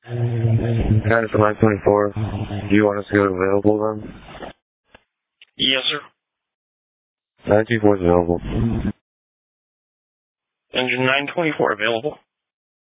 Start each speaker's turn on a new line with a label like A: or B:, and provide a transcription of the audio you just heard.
A: Guys, for 924, do you want us to go to available then?
B: Yes, sir.
A: 924 is available.
B: Engine 924 available.